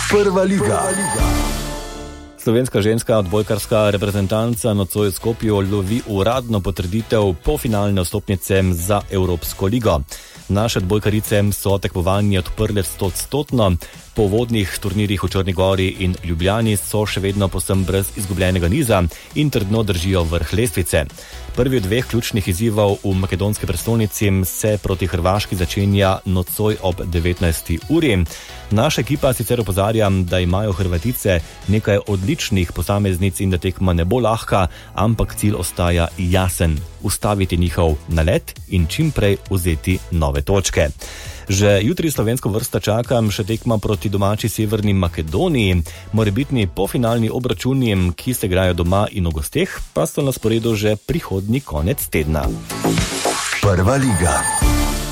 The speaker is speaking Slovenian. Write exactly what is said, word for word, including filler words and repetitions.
Prva liga. Slovenska ženska odbojkarska reprezentanca nocoj v Skopju lovi uradno potrditev polfinalne vstopnice za Evropsko ligo. Naše odbojkarice so tekmovanje odprle stotstotno, po vodnih turnirjih v Črni Gori in Ljubljani so še vedno povsem brez izgubljenega niza in trdno držijo vrh lestvice. Prvi od dveh ključnih izzivov v makedonski prestolnici se proti Hrvaški začenja nocoj ob devetnajsti uri. Naša ekipa sicer opozarja, da imajo Hrvatice nekaj odličnih posameznic in da tekma ne bo lahka, ampak cilj ostaja jasen: ustaviti njihov nalet in čim prej vzeti nove točke. Že jutri slovensko vrsta čakam še tekma proti domači Severni Makedoniji, morebitni polfinalni obračuni, ki se igrajo doma in v gosteh, pa so na sporedu že prihodnji konec tedna. Prva liga.